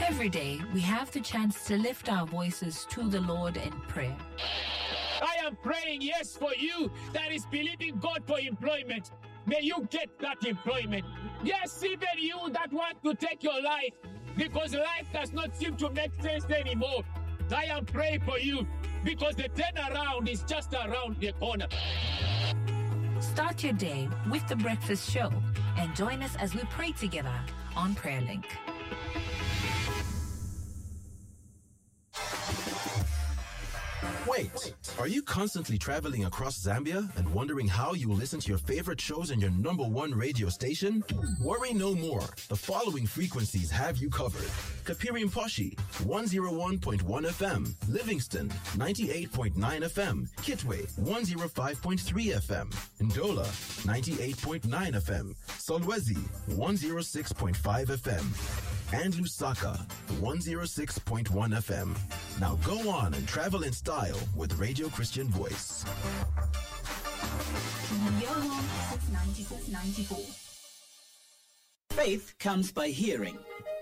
Every day, we have the chance to lift our voices to the Lord in prayer. I am praying, yes, for you that is believing God for employment. May you get that employment. Yes, even you that want to take your life because life does not seem to make sense anymore. I am praying for you because the turnaround is just around the corner. Start your day with The Breakfast Show and join us as we pray together on PrayerLink. Wait, are you constantly traveling across Zambia and wondering how you listen to your favorite shows in your #1 radio station? Worry no more. The following frequencies have you covered. Kapiri Mposhi, 101.1 FM. Livingston, 98.9 FM. Kitwe, 105.3 FM. Ndola, 98.9 FM. Solwezi, 106.5 FM. And Lusaka, 106.1 FM. Now go on and travel in style with Radio Christian Voice. Your home since 94. Faith comes by hearing.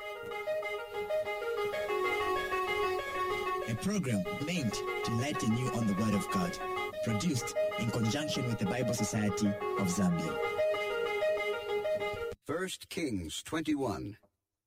A program meant to lighten you on the Word of God. Produced in conjunction with the Bible Society of Zambia. 1 Kings 21.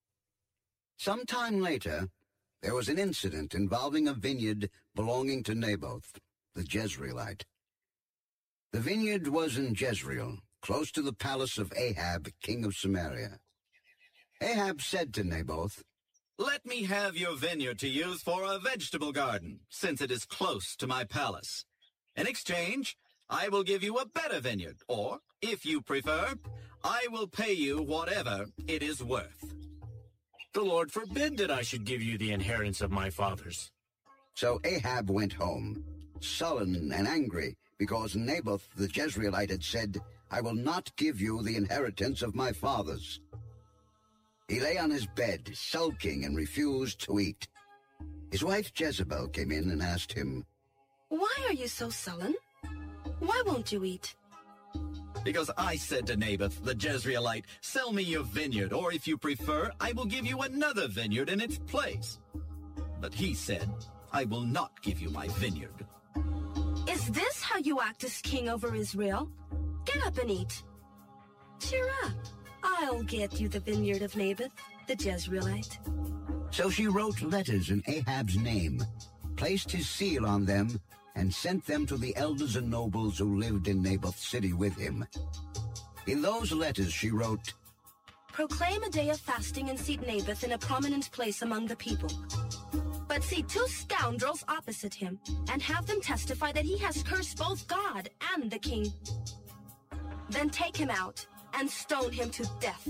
Sometime later, there was an incident involving a vineyard belonging to Naboth, the Jezreelite. The vineyard was in Jezreel, close to the palace of Ahab, king of Samaria. Ahab said to Naboth, "Let me have your vineyard to use for a vegetable garden, since it is close to my palace. In exchange, I will give you a better vineyard, or, if you prefer, I will pay you whatever it is worth." "The Lord forbid that I should give you the inheritance of my fathers." So Ahab went home, sullen and angry, because Naboth the Jezreelite had said, "I will not give you the inheritance of my fathers." He lay on his bed, sulking, and refused to eat. His wife Jezebel came in and asked him, "Why are you so sullen? Why won't you eat?" "Because I said to Naboth the Jezreelite, 'Sell me your vineyard, or if you prefer, I will give you another vineyard in its place.' But he said, 'I will not give you my vineyard.'" "Is this how you act as king over Israel? Get up and eat. Cheer up. I'll get you the vineyard of Naboth, the Jezreelite." So she wrote letters in Ahab's name, placed his seal on them, and sent them to the elders and nobles who lived in Naboth's city with him. In those letters she wrote, "Proclaim a day of fasting and seat Naboth in a prominent place among the people. But seat 2 scoundrels opposite him, and have them testify that he has cursed both God and the king. Then take him out and stone him to death."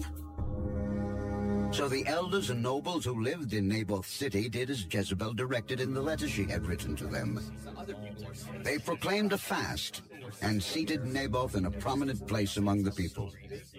So the elders and nobles who lived in Naboth's city did as Jezebel directed in the letter she had written to them. They proclaimed a fast and seated Naboth in a prominent place among the people.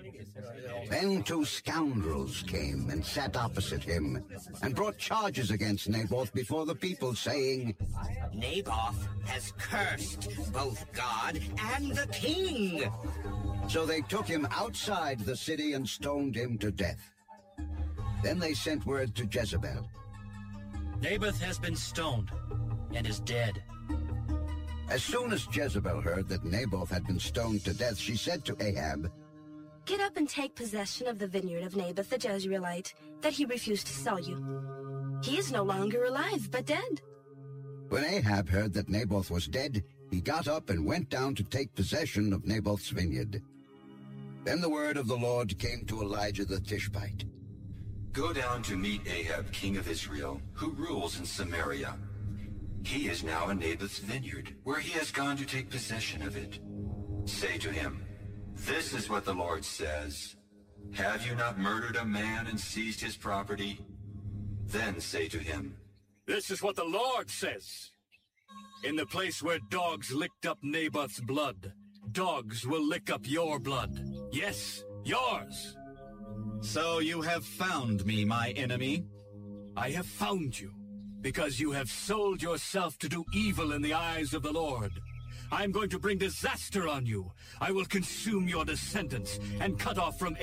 Then 2 scoundrels came and sat opposite him and brought charges against Naboth before the people, saying, "Naboth has cursed both God and the king." So they took him outside the city and stoned him to death. Then they sent word to Jezebel, "Naboth has been stoned and is dead." As soon as Jezebel heard that Naboth had been stoned to death, she said to Ahab, "Get up and take possession of the vineyard of Naboth the Jezreelite that he refused to sell you. He is no longer alive, but dead." When Ahab heard that Naboth was dead, he got up and went down to take possession of Naboth's vineyard. Then the word of the Lord came to Elijah the Tishbite. "Go down to meet Ahab, king of Israel, who rules in Samaria. He is now in Naboth's vineyard, where he has gone to take possession of it. Say to him, 'This is what the Lord says. Have you not murdered a man and seized his property?' Then say to him, 'This is what the Lord says. In the place where dogs licked up Naboth's blood, dogs will lick up your blood. Yes, yours.'" "So you have found me, my enemy?" "I have found you, because you have sold yourself to do evil in the eyes of the Lord. I am going to bring disaster on you. I will consume your descendants and cut off from